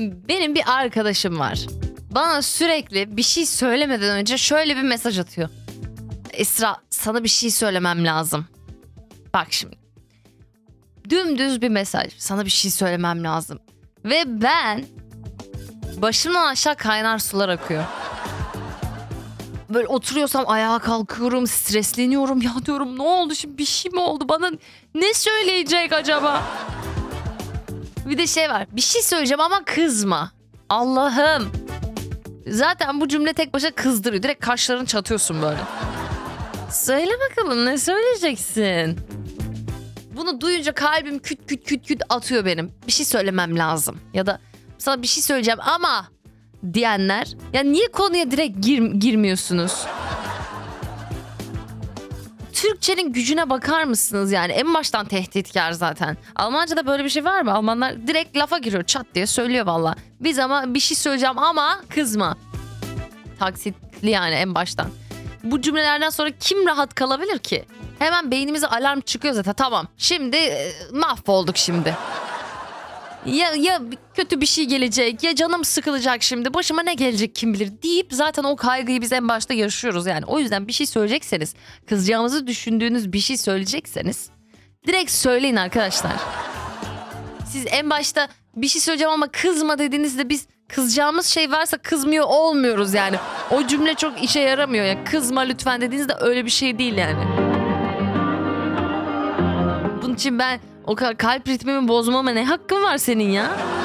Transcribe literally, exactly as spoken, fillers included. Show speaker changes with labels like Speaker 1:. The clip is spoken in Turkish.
Speaker 1: Benim bir arkadaşım var. Bana sürekli bir şey söylemeden önce şöyle bir mesaj atıyor. Esra, sana bir şey söylemem lazım. Bak şimdi. Dümdüz bir mesaj. Sana bir şey söylemem lazım. Ve ben başımdan aşağı kaynar sular akıyor. Böyle oturuyorsam ayağa kalkıyorum, stresleniyorum. Ya diyorum, ne oldu şimdi, bir şey mi oldu, bana ne söyleyecek acaba? Bir de şey var, bir şey söyleyeceğim ama kızma. Allah'ım. Zaten bu cümle tek başına kızdırıyor. Direkt kaşlarını çatıyorsun böyle. Söyle bakalım, ne söyleyeceksin? Bunu duyunca kalbim küt küt küt küt atıyor benim. Bir şey söylemem lazım. Ya da sana bir şey söyleyeceğim ama diyenler. Ya niye konuya direkt gir, girmiyorsunuz? Türkçenin gücüne bakar mısınız yani? En baştan tehditkar zaten. Almanca'da böyle bir şey var mı? Almanlar direkt lafa giriyor, çat diye söylüyor valla. Biz ama bir şey söyleyeceğim ama kızma. Taksitli yani en baştan. Bu cümlelerden sonra kim rahat kalabilir ki? Hemen beynimize alarm çıkıyor zaten. Tamam, şimdi e, mahvolduk şimdi. Ya, ya kötü bir şey gelecek, ya canım sıkılacak şimdi, başıma ne gelecek kim bilir deyip zaten o kaygıyı biz en başta yaşıyoruz yani. O yüzden bir şey söyleyecekseniz, kızacağımızı düşündüğünüz bir şey söyleyecekseniz direkt söyleyin arkadaşlar. Siz en başta bir şey söyleyeceğim ama kızma dediğinizde biz kızacağımız şey varsa kızmıyor olmuyoruz yani. O cümle çok işe yaramıyor ya. Kızma lütfen dediğinizde öyle bir şey değil yani. Bunun için ben o kadar kalp ritmimi bozmama ne hakkım var senin ya?